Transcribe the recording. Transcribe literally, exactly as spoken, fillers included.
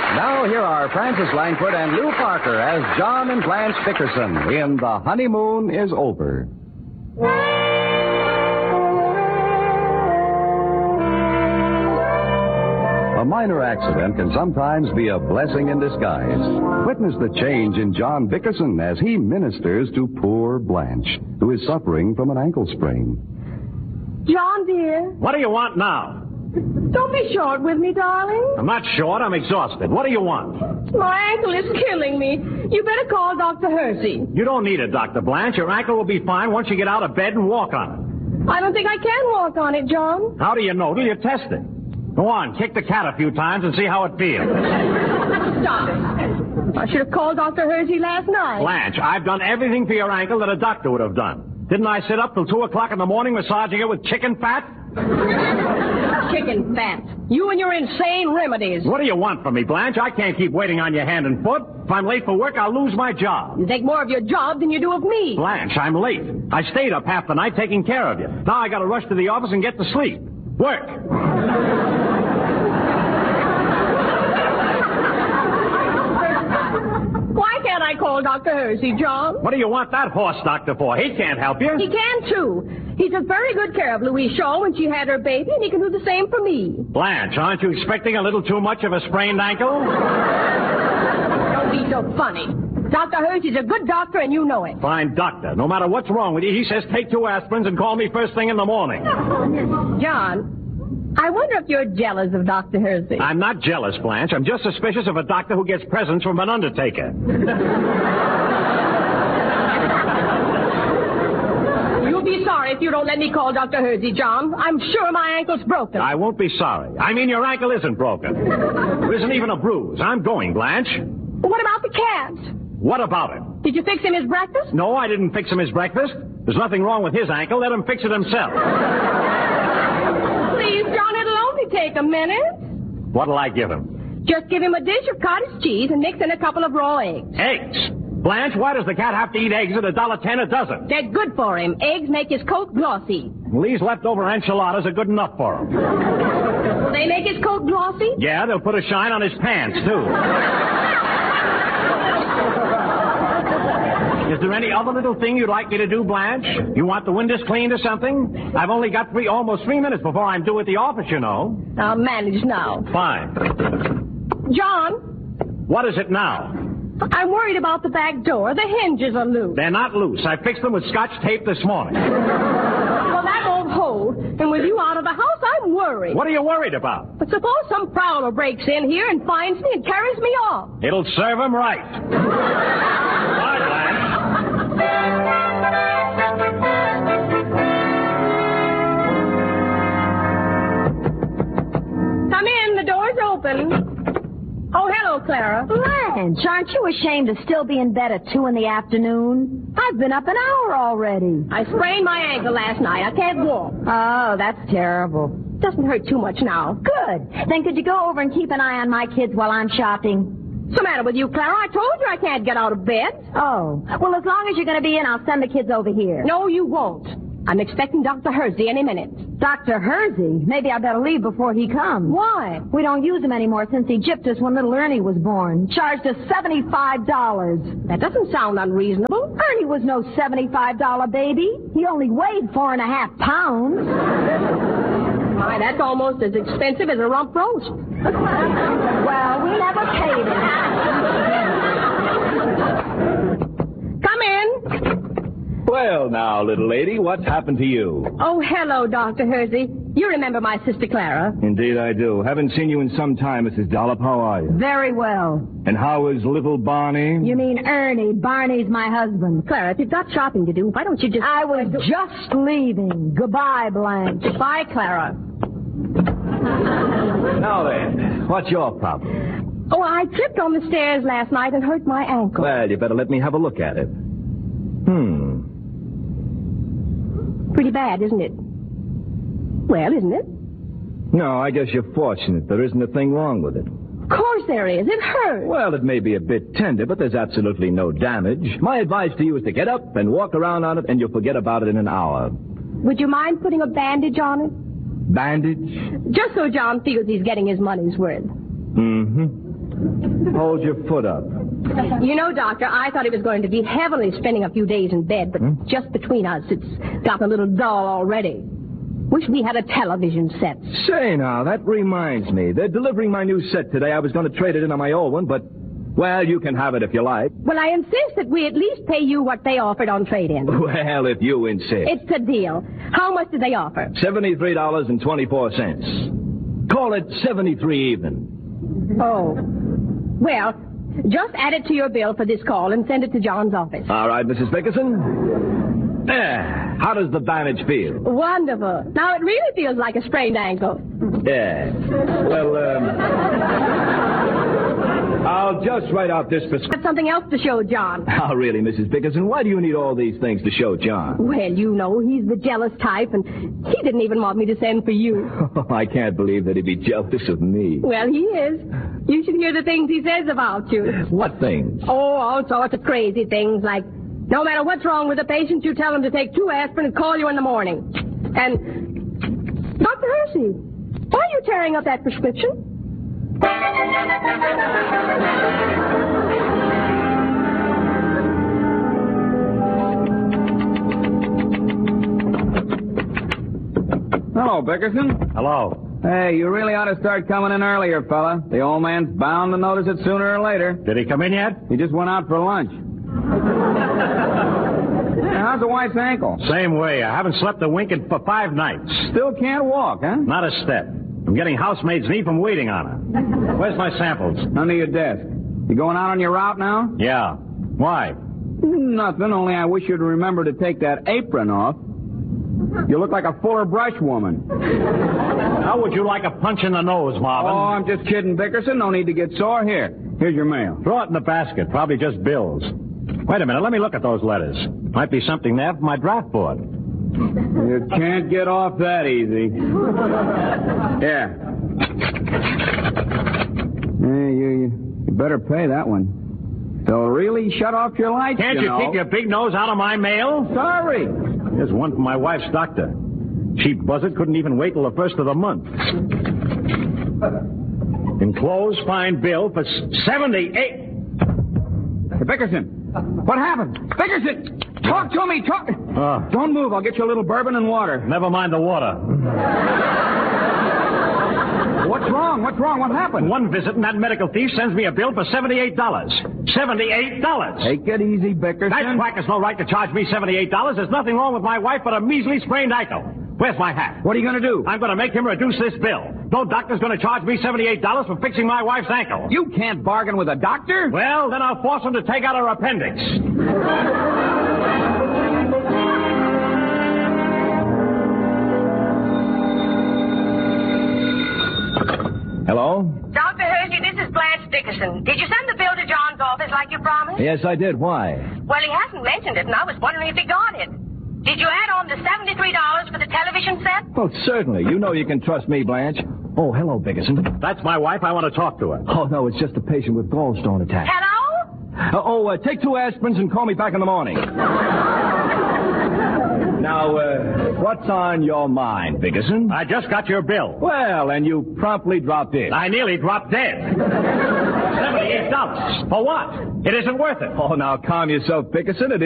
Now here are Francis Langford and Lou Parker as John and Blanche Dickerson in The Honeymoon is Over. A minor accident can sometimes be a blessing in disguise. Witness the change in John Dickerson as he ministers to poor Blanche, who is suffering from an ankle sprain. John, dear. What do you want now? Don't be short with me, darling. I'm not short. I'm exhausted. What do you want? My ankle is killing me. You better call Doctor Hersey. You don't need it, Doctor Blanche. Your ankle will be fine once you get out of bed and walk on it. I don't think I can walk on it, John. How do you know till you test it? Go on, kick the cat a few times and see how it feels. Stop it. I should have called Doctor Hersey last night. Blanche, I've done everything for your ankle that a doctor would have done. Didn't I sit up till two o'clock in the morning massaging it with chicken fat? Chicken fat. You and your insane remedies. What do you want from me, Blanche? I can't keep waiting on your hand and foot. If I'm late for work, I'll lose my job. You take more of your job than you do of me. Blanche, I'm late. I stayed up half the night taking care of you. Now I gotta rush to the office and get to sleep. Work. Why can't I call Doctor Hersey, John? What do you want that horse doctor for? He can't help you. He can, too. He took very good care of Louise Shaw when she had her baby, and he can do the same for me. Blanche, aren't you expecting a little too much of a sprained ankle? Don't be so funny. Doctor Hersey's a good doctor, and you know it. Fine doctor. No matter what's wrong with you, he says take two aspirins and call me first thing in the morning. John, I wonder if you're jealous of Doctor Hersey. I'm not jealous, Blanche. I'm just suspicious of a doctor who gets presents from an undertaker. You'll be sorry if you don't let me call Doctor Hersey, John. I'm sure my ankle's broken. I won't be sorry. I mean, your ankle isn't broken. There isn't even a bruise. I'm going, Blanche. What about the cat? What about it? Did you fix him his breakfast? No, I didn't fix him his breakfast. There's nothing wrong with his ankle. Let him fix it himself. Please, John, it'll only take a minute. What'll I give him? Just give him a dish of cottage cheese and mix in a couple of raw eggs. Eggs? Blanche, why does the cat have to eat eggs at a dollar ten a dozen? They're good for him. Eggs make his coat glossy. Lee's leftover enchiladas are good enough for him. Will they make his coat glossy? Yeah, they'll put a shine on his pants, too. Is there any other little thing you'd like me to do, Blanche? You want the windows cleaned or something? I've only got three, almost three minutes before I'm due at the office, you know. I'll manage now. Fine. John? What is it now? I'm worried about the back door. The hinges are loose. They're not loose. I fixed them with scotch tape this morning. Well, that won't hold. And with you out of the house, I'm worried. What are you worried about? But suppose some prowler breaks in here and finds me and carries me off. It'll serve him right. Bye, Blanche. Come in. The door's open. Oh, hello, Clara. Blanche, aren't you ashamed to still be in bed at two in the afternoon? I've been up an hour already. I sprained my ankle last night. I can't walk. Oh, that's terrible. Doesn't hurt too much now. Good. Then could you go over and keep an eye on my kids while I'm shopping? What's the matter with you, Clara? I told you I can't get out of bed. Oh. Well, as long as you're going to be in, I'll send the kids over here. No, you won't. I'm expecting Doctor Hersey any minute. Doctor Hersey? Maybe I better leave before he comes. Why? We don't use him anymore since he gypped us when little Ernie was born. Charged us seventy-five dollars. That doesn't sound unreasonable. Ernie was no seventy-five dollar baby. He only weighed four and a half pounds. Why, that's almost as expensive as a rump roast. Well, we never paid him. Come in. Well, now, little lady, what's happened to you? Oh, hello, Doctor Hersey. You remember my sister Clara? Indeed I do. Haven't seen you in some time, Missus Dollop. How are you? Very well. And how is little Barney? You mean Ernie. Barney's my husband. Clara, if you've got shopping to do, why don't you just... I was just leaving. Goodbye, Blanche. Goodbye, Clara. Now then, what's your problem? Oh, I tripped on the stairs last night and hurt my ankle. Well, you better let me have a look at it. Hmm. Pretty bad, isn't it? Well, isn't it? No, I guess you're fortunate. There isn't a thing wrong with it. Of course there is. It hurts. Well, it may be a bit tender, but there's absolutely no damage. My advice to you is to get up and walk around on it, and you'll forget about it in an hour. Would you mind putting a bandage on it? Bandage? Just so John feels he's getting his money's worth. Mm-hmm. Hold your foot up. You know, Doctor, I thought it was going to be heavenly spending a few days in bed, but Hmm? just between us, it's gotten a little dull already. Wish we had a television set. Say now, that reminds me. They're delivering my new set today. I was going to trade it in on my old one, but, well, you can have it if you like. Well, I insist that we at least pay you what they offered on trade-in. Well, if you insist. It's a deal. How much did they offer? seventy-three dollars and twenty-four cents. Call it seventy-three even. Oh. Well, just add it to your bill for this call and send it to John's office. All right, Missus Bickerson. There. How does the bandage feel? Wonderful. Now, it really feels like a sprained ankle. Yeah. Well, um... I'll just write out this prescription. Got something else to show John. Oh, really, Missus Bickerson? Why do you need all these things to show John? Well, you know, he's the jealous type, and he didn't even want me to send for you. I can't believe that he'd be jealous of me. Well, he is. You should hear the things he says about you. What things? Oh, all sorts of crazy things, like no matter what's wrong with the patient, you tell him to take two aspirin and call you in the morning. And, Doctor Hersey, why are you tearing up that prescription? Hello, Bickerson. Hello. Hey, you really ought to start coming in earlier, fella. The old man's bound to notice it sooner or later. Did he come in yet? He just went out for lunch. Now, how's the wife's ankle? Same way. I haven't slept a wink in for five nights. Still can't walk, huh? Not a step. I'm getting housemaid's knee from waiting on her. Where's my samples? Under your desk. You going out on your route now? Yeah. Why? Nothing, only I wish you'd remember to take that apron off. You look like a Fuller Brush woman. How would you like a punch in the nose, Marvin? Oh, I'm just kidding, Bickerson. No need to get sore. Here. Here's your mail. Throw it in the basket. Probably just bills. Wait a minute. Let me look at those letters. Might be something there for my draft board. You can't get off that easy. Yeah. Hey, you, you, you better pay that one. So really shut off your lights, Can't you, know. keep your big nose out of my mail? Sorry. Here's one from my wife's doctor. Cheap buzzard couldn't even wait till the first of the month. Enclosed fine bill for seventy-eight. Hey, Bickerson. What happened? Bickerson! Talk to me! Talk! Uh, Don't move. I'll get you a little bourbon and water. never mind the water. What's wrong? What's wrong? What happened? One visit and that medical thief sends me a bill for seventy-eight dollars. seventy-eight dollars. Take it easy, Bickerson. That quack has no right to charge me seventy-eight dollars. There's nothing wrong with my wife but a measly sprained ankle. Where's my hat? What are you going to do? I'm going to make him reduce this bill. No doctor's going to charge me seventy-eight dollars for fixing my wife's ankle. You can't bargain with a doctor. Well, then I'll force him to take out her appendix. Hello? Doctor Hersey, this is Blanche Dickerson. Did you send the bill to John's office like you promised? Yes, I did. Why? Well, he hasn't mentioned it, and I was wondering if he got it. Did you add on the seventy-three dollars for the television set? Oh, certainly. You know you can trust me, Blanche. Oh, hello, Bickerson. That's my wife. I want to talk to her. Oh, no, it's just a patient with gallstone attack. Hello? Uh, oh, uh, take two aspirins and call me back in the morning. Now, uh, what's on your mind, Bickerson? I just got your bill. Well, and you promptly dropped in. I nearly dropped dead. seventy-eight dollars. For what? It isn't worth it. Oh, now calm yourself, Bickerson. It